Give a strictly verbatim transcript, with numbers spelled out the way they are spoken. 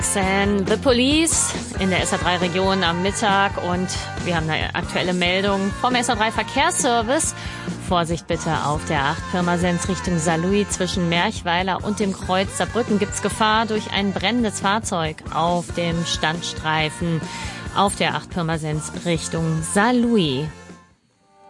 And the Police in der S A drei Region am Mittag und wir haben eine aktuelle Meldung vom S A drei Verkehrsservice. Vorsicht bitte auf der acht Pirmasens Richtung Saarlouis zwischen Merchweiler und dem Kreuz Saarbrücken gibt's Gefahr durch ein brennendes Fahrzeug auf dem Standstreifen auf der acht Pirmasens Richtung Saarlouis.